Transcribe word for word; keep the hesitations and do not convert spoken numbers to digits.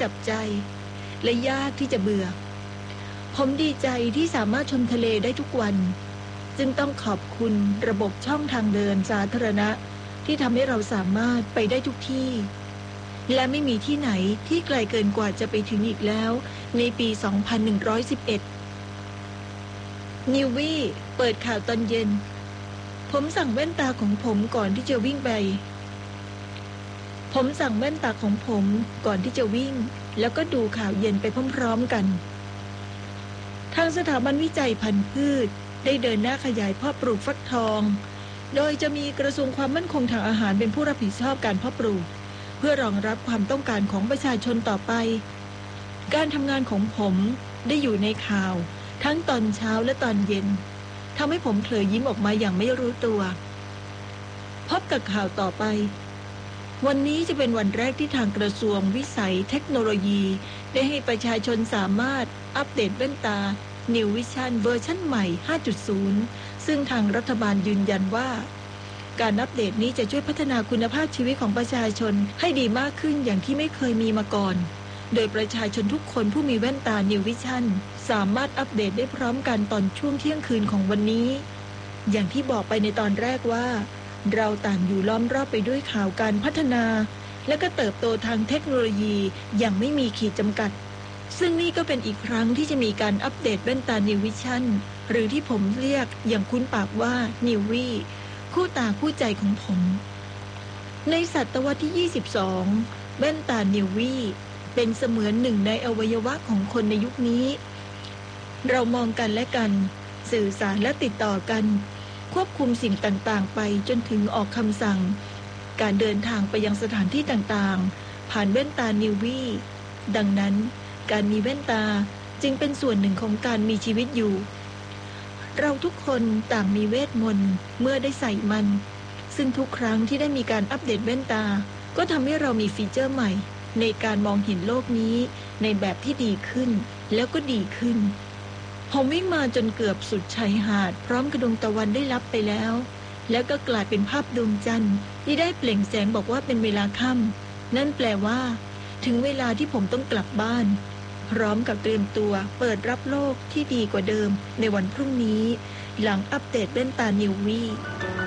จับใจและยากที่จะเบื่อผมดีใจที่สามารถชมทะเลได้ทุกวันจึงต้องขอบคุณระบบช่องทางเดินสาธารณะที่ทำให้เราสามารถไปได้ทุกที่และไม่มีที่ไหนที่ไกลเกินกว่าจะไปถึงอีกแล้วในปี สองพันหนึ่งร้อยสิบเอ็ด นิววี่เปิดข่าวตอนเย็นผมสั่งแว่นตาของผมก่อนที่จะวิ่งไปผมสั่งแว่นตาของผมก่อนที่จะวิ่งแล้วก็ดูข่าวเย็นไปพร้อมๆกันทางสถาบันวิจัยพันธุ์พืชได้เดินหน้าขยายเพาะปลูกฟักทองโดยจะมีกระทรวงความมั่นคงทางอาหารเป็นผู้รับผิดชอบการเพาะปลูกเพื่อรองรับความต้องการของประชาชนต่อไปการทำงานของผมได้อยู่ในข่าวทั้งตอนเช้าและตอนเย็นทำให้ผมเผลอยิ้มออกมาอย่างไม่รู้ตัวพบกับข่าวต่อไปวันนี้จะเป็นวันแรกที่ทางกระทรวงวิสัยเทคโนโลยีได้ให้ประชาชนสามารถอัปเดตแว่นตา New Vision เวอร์ชันใหม่ ห้าจุดศูนย์ ซึ่งทางรัฐบาลยืนยันว่าการอัปเดตนี้จะช่วยพัฒนาคุณภาพชีวิตของประชาชนให้ดีมากขึ้นอย่างที่ไม่เคยมีมาก่อนโดยประชาชนทุกคนผู้มีแว่นตา New Vision สามารถอัปเดตได้พร้อมกันตอนช่วงเที่ยงคืนของวันนี้อย่างที่บอกไปในตอนแรกว่าเราต่างอยู่ล้อมรอบไปด้วยข่าวการพัฒนาและก็เติบโตทางเทคโนโลยีอย่างไม่มีขีดจำกัดซึ่งนี่ก็เป็นอีกครั้งที่จะมีการอัปเดตแว่นตา New Vision หรือที่ผมเรียกอย่างคุ้นปากว่า นิววี่ คู่ตาคู่ใจของผมในศตวรรษที่ยี่สิบสองแว่นตา นิววี่ เป็นเสมือนหนึ่งในอวัยวะของคนในยุคนี้เรามองกันและกันสื่อสารและติดต่อกันควบคุมสิ่งต่างๆไปจนถึงออกคำสั่งการเดินทางไปยังสถานที่ต่างๆผ่านแว่นตา นิววี่ ดังนั้นการมีแว่นตาจึงเป็นส่วนหนึ่งของการมีชีวิตอยู่เราทุกคนต่างมีเวทมนต์เมื่อได้ใส่มันซึ่งทุกครั้งที่ได้มีการอัปเดตแว่นตาก็ทำให้เรามีฟีเจอร์ใหม่ในการมองเห็นโลกนี้ในแบบที่ดีขึ้นแล้วก็ดีขึ้นผมวิ่งมาจนเกือบสุดชายหาดพร้อมกับดวงตะวันได้ลับไปแล้วแล้วก็กลายเป็นภาพดวงจันทร์ที่ได้เปล่งแสงบอกว่าเป็นเวลาค่ำนั่นแปลว่าถึงเวลาที่ผมต้องกลับบ้านพร้อมกับเตรียมตัวเปิดรับโลกที่ดีกว่าเดิมในวันพรุ่งนี้หลังอัปเดตแว่นตา นิววี่